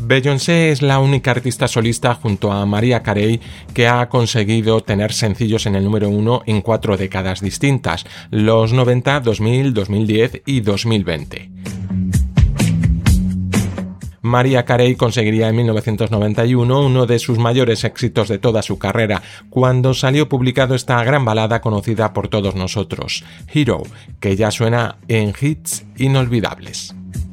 Beyoncé es la única artista solista junto a Mariah Carey que ha conseguido tener sencillos en el número 1 en 4 décadas distintas, los 90, 2000, 2010 y 2020. Mariah Carey conseguiría en 1991 uno de sus mayores éxitos de toda su carrera, cuando salió publicado esta gran balada conocida por todos nosotros, Hero, que ya suena en hits inolvidables.